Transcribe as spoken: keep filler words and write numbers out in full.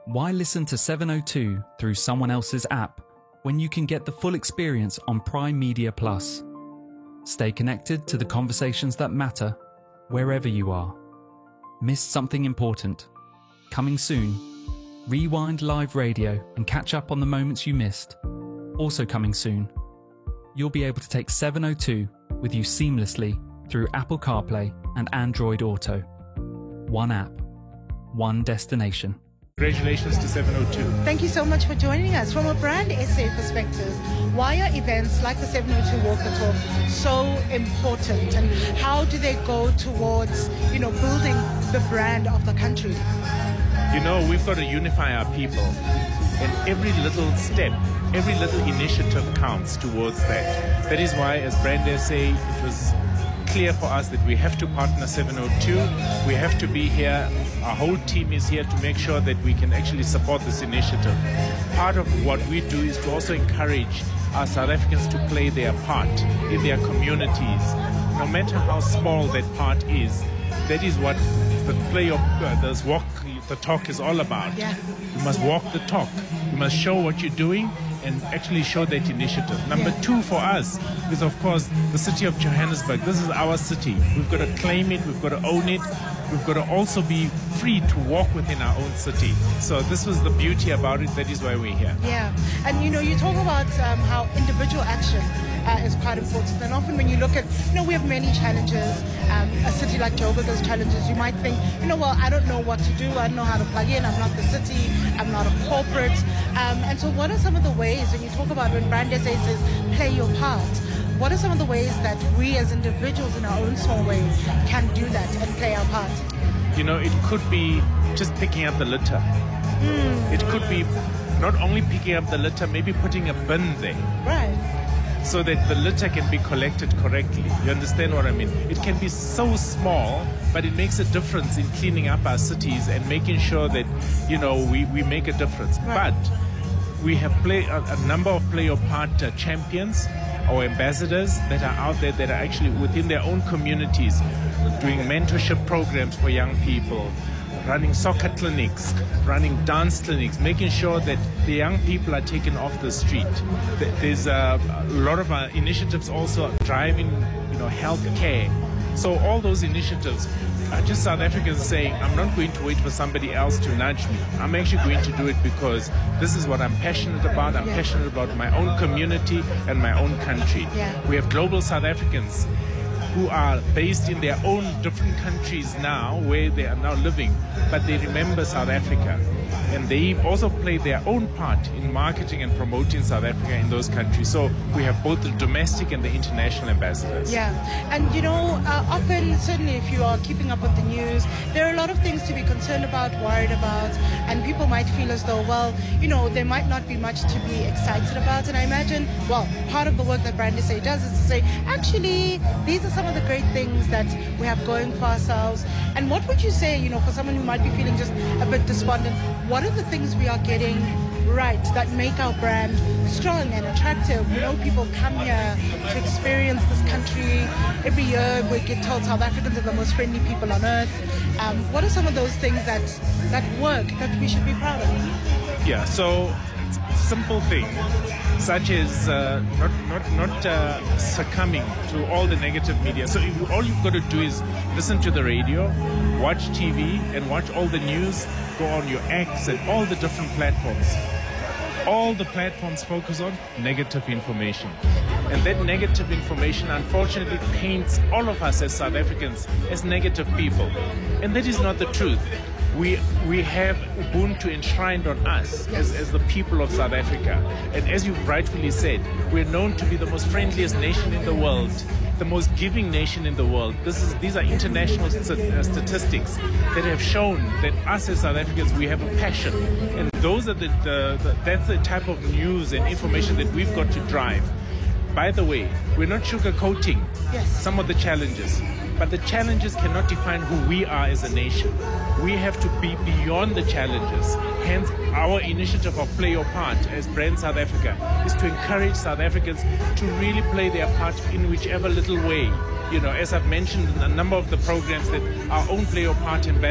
Why listen to seven oh two through someone else's app when you can get the full experience on Prime Media Plus? Stay connected to the conversations that matter wherever you are. Missed something important? Coming soon. Rewind live radio and catch up on the moments you missed. Also coming soon. You'll be able to take seven oh two with you seamlessly through Apple CarPlay and Android Auto. One app, one destination. Congratulations to seven oh two. Thank you so much for joining us. From a brand S A perspective, why are events like the seven oh two Walk the Talk so important, and how do they go towards, you know, building the brand of the country? You know, we've got to unify our people, and every little step, every little initiative counts towards that. That is why, as brand S A, it was clear for us that we have to partner seven oh two. We have to be here. Our whole team is here to make sure that we can actually support this initiative. Part of what we do is to also encourage our South Africans to play their part in their communities, no matter how small that part is. That is what the play of uh, this walk the talk is all about. Yeah. You must walk the talk. You must show what you're doing and actually show that initiative. Number yeah. two for us is, of course, the city of Johannesburg. This is our city. We've got to claim it. We've got to own it. We've got to also be free to walk within our own city. So this was the beauty about it. That is why we're here. Yeah. And, you know, you talk about um, how individual action uh, is quite important. And often when you look at, you know, we have many challenges. Um, a city like Joburg has challenges. You might think, you know, well, I don't know what to do. I don't know how to plug in. I'm not the city. I'm not a corporate. Um, and so what are some of the ways, when you talk about when Brand S A says play your part, what are some of the ways that we as individuals in our own small way can do that and play our part? You know, it could be just picking up the litter. Mm. It could be not only picking up the litter, maybe putting a bin there. Right. So that the litter can be collected correctly. You understand what I mean? It can be so small, but it makes a difference in cleaning up our cities and making sure that, you know, we, we make a difference. Right. But we have play, a, a number of play your part uh, champions or ambassadors that are out there that are actually within their own communities doing mentorship programs for young people, running soccer clinics, running dance clinics, making sure that the young people are taken off the street. There's a, a lot of uh, initiatives also driving, you know, health care. So all those initiatives are just South Africans saying, I'm not going to wait for somebody else to nudge me. I'm actually going to do it because this is what I'm passionate about. I'm yeah. passionate about my own community and my own country. Yeah. We have global South Africans who are based in their own different countries now where they are now living, but they remember South Africa. And they also play their own part in marketing and promoting South Africa in those countries. So we have both the domestic and the international ambassadors. Yeah, and you know, uh, often, certainly if you are keeping up with the news, there are a lot of things to be concerned about, worried about, and people might feel as though, well, you know, there might not be much to be excited about. And I imagine, well, part of the work that Brand S A does is to say, actually, these are some of the great things that we have going for ourselves. And what would you say, you know, for someone who might be feeling just a bit despondent, what are the things we are getting right that make our brand strong and attractive? You know, people come here to experience this country. Every year we get told South Africans are the most friendly people on earth. Um, what are some of those things that, that work that we should be proud of? Yeah, so simple thing, such as uh, not not not uh, succumbing to all the negative media. So if, all you've got to do is listen to the radio, watch T V, and watch all the news. Go on your X and all the different platforms. All the platforms focus on negative information. And that negative information unfortunately paints all of us as South Africans as negative people. And that is not the truth. We we have Ubuntu enshrined on us as, as the people of South Africa. And as you've rightfully said, we're known to be the most friendliest nation in the world, the most giving nation in the world. This is These are international st- uh, statistics that have shown that us as South Africans, we have a passion. And those are the, the, the that's the type of news and information that we've got to drive. By the way, we're not sugarcoating yes. some of the challenges, but the challenges cannot define who we are as a nation. We have to be beyond the challenges. Hence, our initiative of Play Your Part as Brand South Africa is to encourage South Africans to really play their part in whichever little way. You know, as I've mentioned in a number of the programs that our own Play Your Part ambassadors